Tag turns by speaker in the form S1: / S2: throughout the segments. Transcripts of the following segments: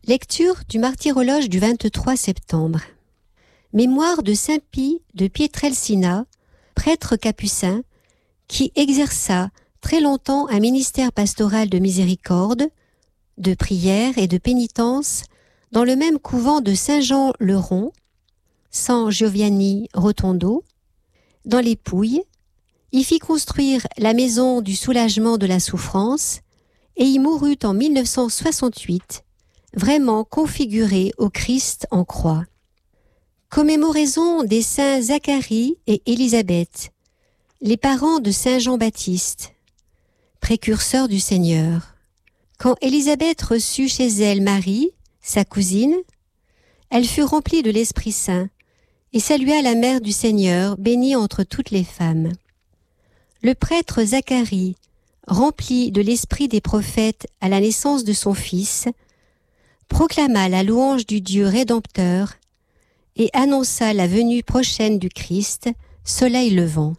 S1: Lecture du martyrologe du 23 septembre. Mémoire de saint Pie de Pietrelcina, prêtre capucin, qui exerça très longtemps un ministère pastoral de miséricorde, de prière et de pénitence dans le même couvent de Saint-Jean-le-Rond, San Giovanni Rotondo, dans les Pouilles, y fit construire la maison du soulagement de la souffrance et y mourut en 1968, vraiment configuré au Christ en croix. Commémoraison des saints Zacharie et Élisabeth, les parents de saint Jean-Baptiste, précurseur du Seigneur. Quand Élisabeth reçut chez elle Marie, sa cousine, elle fut remplie de l'Esprit Saint et salua la mère du Seigneur, bénie entre toutes les femmes. Le prêtre Zacharie, rempli de l'esprit des prophètes à la naissance de son fils, proclama la louange du Dieu rédempteur et annonça la venue prochaine du Christ, soleil levant.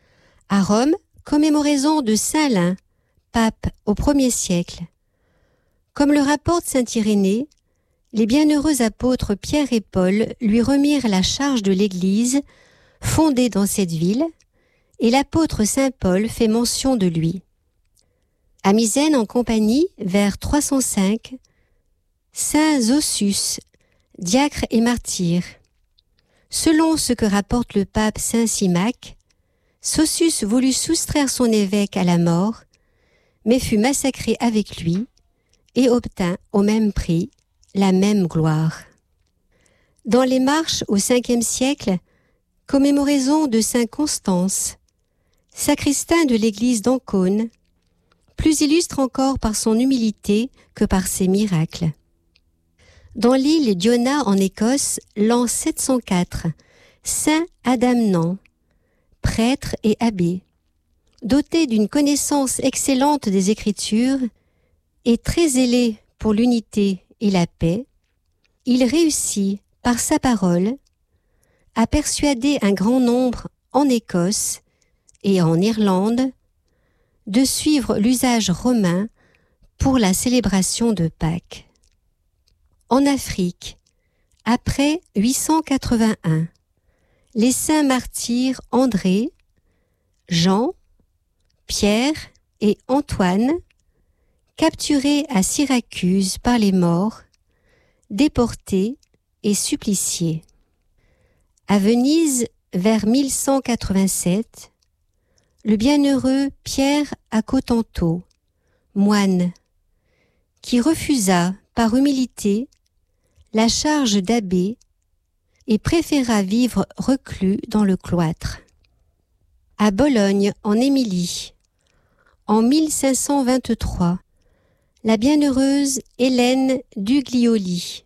S1: À Rome, commémoraison de Saint Lin, pape au 1er siècle. Comme le rapporte saint Irénée, les bienheureux apôtres Pierre et Paul lui remirent la charge de l'Église fondée dans cette ville, et l'apôtre saint Paul fait mention de lui. À Misène en compagnie, vers 305, saint Zosius, diacre et martyr. Selon ce que rapporte le pape saint Symmach, Zosius voulut soustraire son évêque à la mort, mais fut massacré avec lui et obtint au même prix la même gloire. Dans les marches au 5e siècle, commémoraison de saint Constance, sacristain de l'église d'Ancône, plus illustre encore par son humilité que par ses miracles. Dans l'île d'Iona en Écosse, l'an 704, saint Adamnan, prêtre et abbé, doté d'une connaissance excellente des Écritures et très zélé pour l'unité et la paix, il réussit, par sa parole, à persuader un grand nombre en Écosse et en Irlande de suivre l'usage romain pour la célébration de Pâques. En Afrique, après 881, les saints martyrs André, Jean, Pierre et Antoine, capturés à Syracuse par les morts, déportés et suppliciés. À Venise, vers 1187, le bienheureux Pierre à Cotanto, moine, qui refusa par humilité la charge d'abbé et préféra vivre reclus dans le cloître. À Bologne, en Émilie, en 1523, la bienheureuse Hélène d'Uglioli,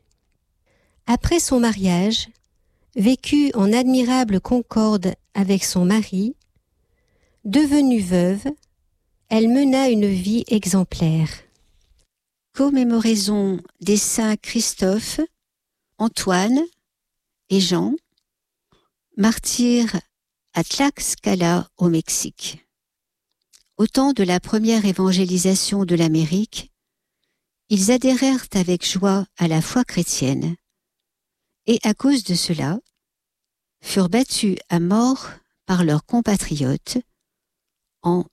S1: après son mariage, vécut en admirable concorde avec son mari. Devenue veuve, elle mena une vie exemplaire. Commémoraison des saints Christophe, Antoine et Jean, martyrs à Tlaxcala au Mexique. Au temps de la première évangélisation de l'Amérique, ils adhérèrent avec joie à la foi chrétienne et à cause de cela, furent battus à mort par leurs compatriotes en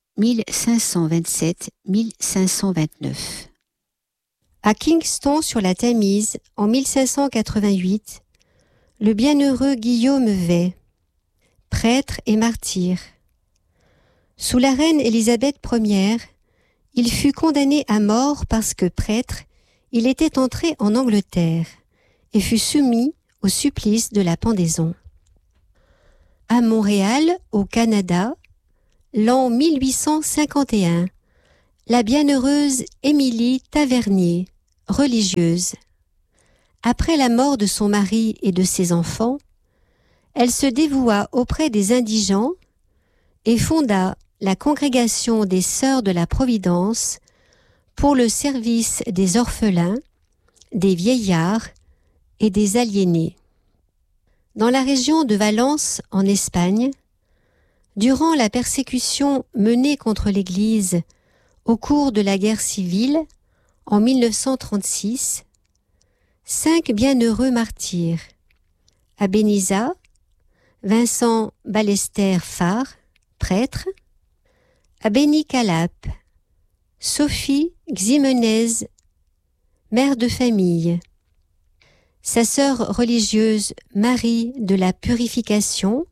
S1: 1527-1529. À Kingston sur la Tamise, en 1588, le bienheureux Guillaume Vey, prêtre et martyr. Sous la reine Élisabeth Ier, il fut condamné à mort parce que prêtre, il était entré en Angleterre et fut soumis au supplice de la pendaison. À Montréal, au Canada, l'an 1851, la bienheureuse Émilie Tavernier, religieuse. Après la mort de son mari et de ses enfants, elle se dévoua auprès des indigents et fonda la congrégation des Sœurs de la Providence pour le service des orphelins, des vieillards et des aliénés. Dans la région de Valence, en Espagne, durant la persécution menée contre l'Église au cours de la guerre civile en 1936, 5 bienheureux martyrs. À Bénisa, Vincent Ballester Phare, prêtre. À Bénicalap, Sophie Ximenez, mère de famille. Sa sœur religieuse Marie de la Purification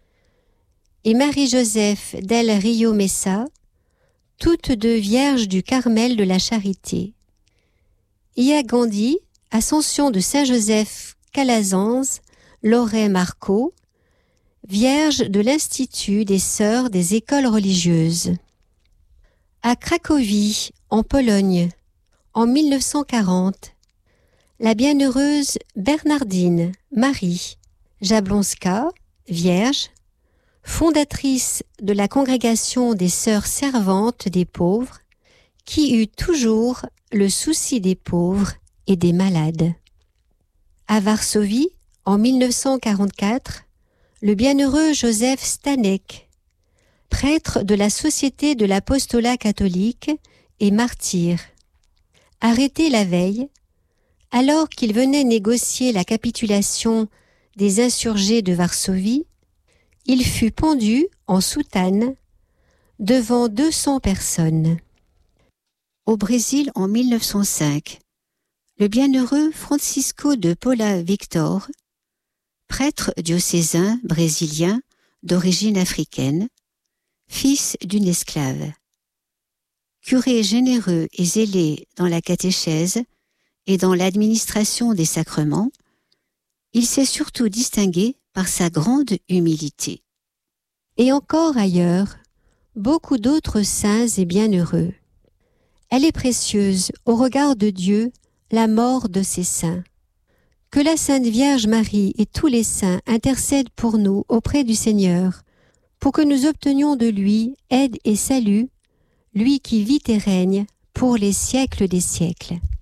S1: et Marie-Joseph del Rio Messa, toutes deux vierges du Carmel de la Charité. Et à Gandhi, Ascension de Saint-Joseph Calazans, Loret Marco, vierge de l'Institut des Sœurs des Écoles religieuses. À Cracovie, en Pologne, en 1940, la bienheureuse Bernardine Marie Jablonska, vierge, fondatrice de la congrégation des Sœurs servantes des pauvres, qui eut toujours le souci des pauvres et des malades. À Varsovie, en 1944, le bienheureux Joseph Stanek, prêtre de la Société de l'Apostolat catholique et martyr, arrêté la veille, alors qu'il venait négocier la capitulation des insurgés de Varsovie, il fut pendu en soutane devant 200 personnes. Au Brésil en 1905, le bienheureux Francisco de Paula Victor, prêtre diocésain brésilien d'origine africaine, fils d'une esclave. Curé généreux et zélé dans la catéchèse et dans l'administration des sacrements, il s'est surtout distingué par sa grande humilité. Et encore ailleurs, beaucoup d'autres saints et bienheureux. Elle est précieuse au regard de Dieu, la mort de ces saints. Que la Sainte Vierge Marie et tous les saints intercèdent pour nous auprès du Seigneur, pour que nous obtenions de lui aide et salut, lui qui vit et règne pour les siècles des siècles.